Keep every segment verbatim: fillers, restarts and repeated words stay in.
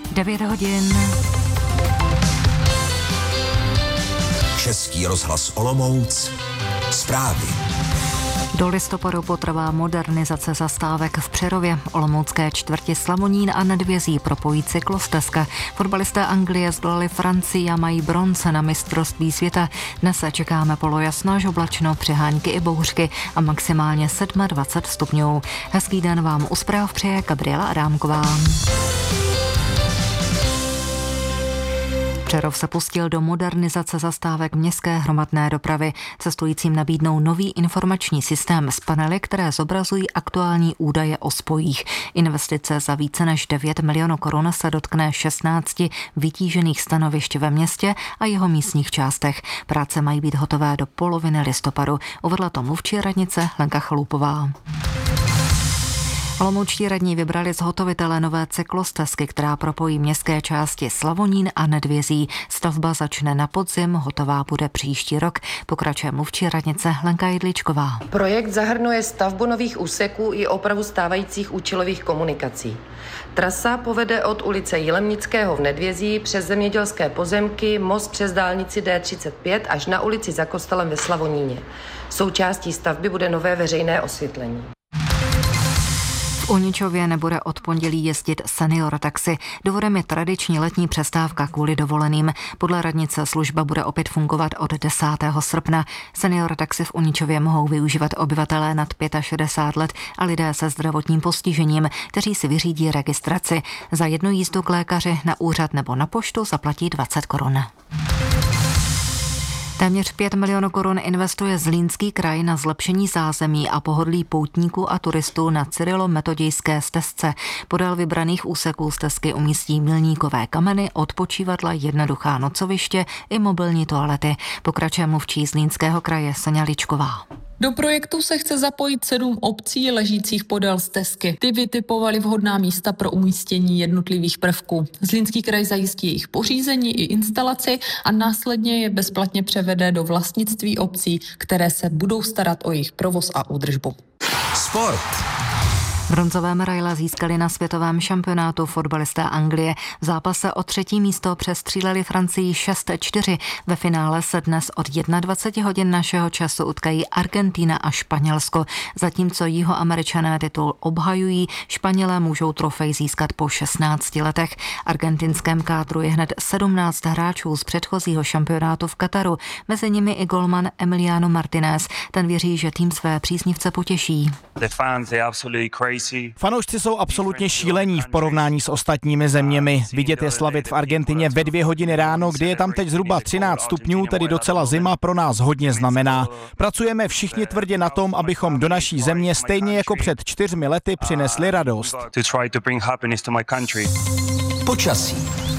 devět hodin. Český rozhlas Olomouc. Zprávy. Do listopadu potrvá modernizace zastávek v Přerově. Olomoucké čtvrti Slavonín a Nedvězí propojí cyklostezka. Fotbalisté Anglie zdolali Francii a mají bronze na mistrovství světa. Dnes se čekáme polojasno až oblačno, přehánky i bouřky a maximálně dvacet sedm stupňů. Hezký den vám u zpráv přeje Gabriela Adámková. Přerov se pustil do modernizace zastávek městské hromadné dopravy. Cestujícím nabídnou nový informační systém s panely, které zobrazují aktuální údaje o spojích. Investice za více než devět milionů korun se dotkne šestnácti vytížených stanovišť ve městě a jeho místních částech. Práce mají být hotové do poloviny listopadu, uvedla to mluvčí radnice Lenka Chalupová. Olomoučtí radní vybrali zhotovitele nové cyklostezky, která propojí městské části Slavonín a Nedvězí. Stavba začne na podzim, hotová bude příští rok, pokračuje mluvčí radnice Lenka Jedličková. Projekt zahrnuje stavbu nových úseků i opravu stávajících účelových komunikací. Trasa povede od ulice Jilemnického v Nedvězí přes zemědělské pozemky, most přes dálnici D třicet pět až na ulici za kostelem ve Slavoníně. Součástí stavby bude nové veřejné osvětlení. V Uničově nebude od pondělí jezdit senior taxi. Důvodem je tradiční letní přestávka kvůli dovoleným. Podle radnice služba bude opět fungovat od desátého srpna. Senior taxi v Uničově mohou využívat obyvatelé nad šedesát pět let a lidé se zdravotním postižením, kteří si vyřídí registraci. Za jednu jízdu k lékaři, na úřad nebo na poštu zaplatí dvacet korun. Téměř pět milionů korun investuje Zlínský kraj na zlepšení zázemí a pohodlí poutníků a turistů na Cyrilo-metodějské stezce. Podél vybraných úseků stezky umístí milníkové kameny, odpočívadla, jednoduchá nocoviště i mobilní toalety. Pokračuje mluvčí Zlínského kraje Soňa Ličková. Do projektu se chce zapojit sedm obcí ležících podél stezky. Ty vytipovaly vhodná místa pro umístění jednotlivých prvků. Zlínský kraj zajistí jejich pořízení i instalaci a následně je bezplatně převede do vlastnictví obcí, které se budou starat o jejich provoz a údržbu. Sport. Bronzové medaile získali na světovém šampionátu fotbalisté Anglie. V zápase o třetí místo přestříleli Francii šest čtyři. Ve finále se dnes od dvacet jedna hodin našeho času utkají Argentina a Španělsko. Zatímco Jihoameričané titul obhajují, Španělé můžou trofej získat po šestnácti letech. Argentinském kádru je hned sedmnáct hráčů z předchozího šampionátu v Kataru. Mezi nimi i golman Emiliano Martinez. Ten věří, že tým své příznivce potěší. Fanoušci jsou absolutně šílení v porovnání s ostatními zeměmi. Vidět je slavit v Argentině ve dvě hodiny ráno, kdy je tam teď zhruba třináct stupňů, tedy docela zima, pro nás hodně znamená. Pracujeme všichni tvrdě na tom, abychom do naší země stejně jako před čtyřmi lety přinesli radost. Počasí.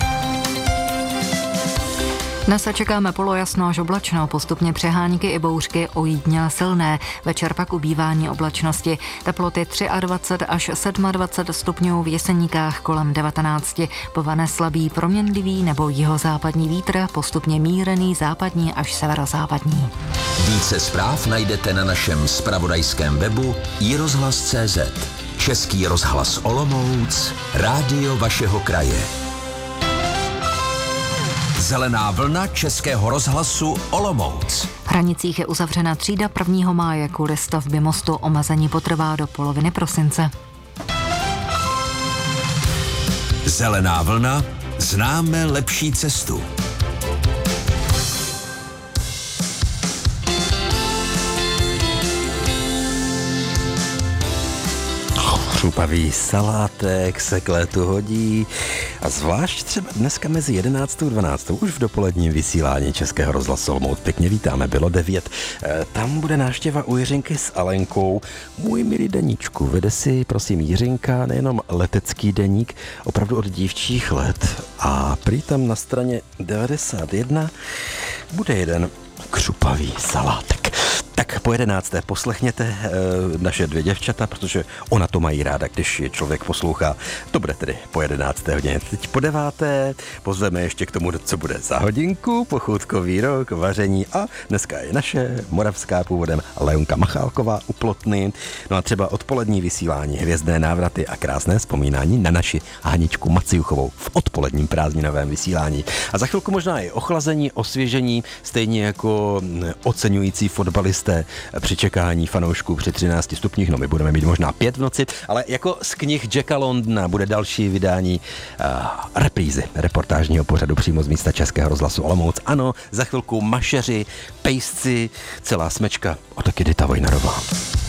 Dnes se čekáme polojasno až oblačno, postupně přehánky i bouřky, ojídně silné. Večer pak ubývání oblačnosti. Teploty dvacet tři až dvacet sedm stupňů, v Jeseníkách kolem devatenáct. Povane slabý proměnlivý nebo jihozápadní vítr, postupně mírný západní až severozápadní. Více zpráv najdete na našem zpravodajském webu i rozhlas tečka cé zet. Český rozhlas Olomouc, rádio vašeho kraje. Zelená vlna Českého rozhlasu Olomouc. V Hranicích je uzavřena třída prvního máje kvůli stavbě mostu. Omezení potrvá do poloviny prosince. Zelená vlna, známe lepší cestu. Chrupavý salátek se k létu hodí a zvlášť třeba dneska mezi jedenáctou a dvanáctou už v dopoledním vysílání Českého rozhlasu Olomouc. Pěkně vítáme, bylo devět. E, tam bude návštěva u Jiřinky s Alenkou. Můj milý deníčku, vede si prosím Jiřinka nejenom letecký deník, opravdu od dívčích let a prý tam na straně devadesát jedna bude jeden křupavý salátek. Tak po jedenácté poslechněte e, naše dvě děvčata, protože ona to mají ráda, když je člověk poslouchá. To bude tedy po jedenácté hodině. Teď po deváté pozveme ještě k tomu, co bude za hodinku, pochůdkový rok, vaření a dneska je naše moravská původem Leonka Machálková u Plotny. No a třeba odpolední vysílání, hvězdné návraty a krásné vzpomínání na naši Haničku Maciuchovou v odpoledním prázdninovém vysílání. A za chvilku možná i ochlazení, osvěžení, stejně jako oceňující fotbalisté při čekání fanoušků při třinácti stupních. No my budeme mít možná pět v noci, ale jako z knih Jacka Londona bude další vydání uh, reprízy reportážního pořadu přímo z místa Českého rozhlasu Olomouc. Ano, za chvilku mašeři, pejsci, celá smečka a taky Dita Vojnarová.